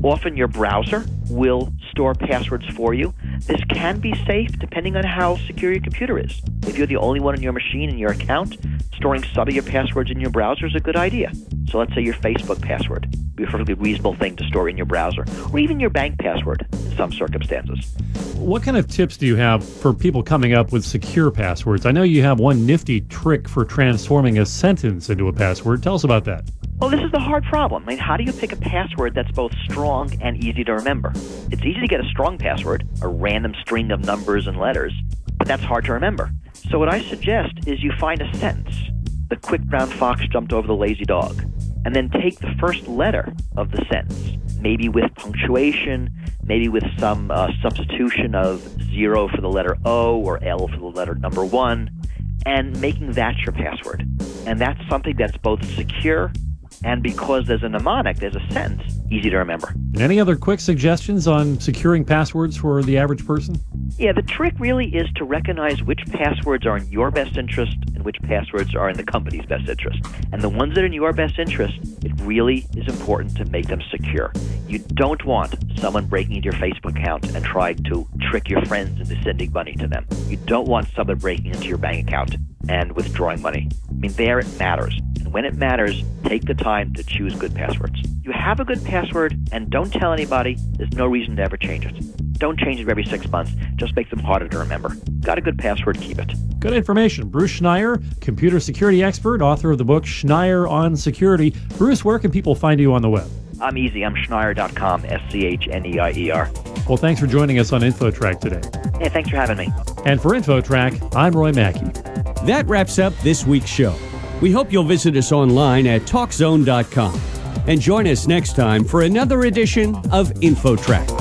Often your browser will store passwords for you. This can be safe depending on how secure your computer is. If you're the only one on your machine in your account, storing some of your passwords in your browser is a good idea. So let's say your Facebook password would be a perfectly reasonable thing to store in your browser, or even your bank password in some circumstances. What kind of tips do you have for people coming up with secure passwords? I know you have one nifty trick for transforming a sentence into a password. Tell us about that. Well, this is the hard problem. I mean, how do you pick a password that's both strong and easy to remember? It's easy to get a strong password, a random string of numbers and letters, but that's hard to remember. So what I suggest is you find a sentence. The quick brown fox jumped over the lazy dog. And then take the first letter of the sentence, maybe with punctuation, maybe with some substitution of 0 for the letter O or L for the letter number 1, and making that your password. And that's something that's both secure and, because there's a mnemonic, there's a sentence, easy to remember. Any other quick suggestions on securing passwords for the average person? Yeah, the trick really is to recognize which passwords are in your best interest and which passwords are in the company's best interest. And the ones that are in your best interest, it really is important to make them secure. You don't want someone breaking into your Facebook account and trying to trick your friends into sending money to them. You don't want someone breaking into your bank account and withdrawing money. I mean, there it matters. And when it matters, take the time to choose good passwords. You have a good password and don't tell anybody, there's no reason to ever change it. Don't change it every 6 months. Just make them harder to remember. Got a good password, keep it. Good information. Bruce Schneier, computer security expert, author of the book Schneier on Security. Bruce, where can people find you on the web? I'm easy. I'm Schneier.com, Schneier. Well, thanks for joining us on InfoTrack today. Hey, thanks for having me. And for InfoTrack, I'm Roy Mackey. That wraps up this week's show. We hope you'll visit us online at TalkZone.com and join us next time for another edition of InfoTrack.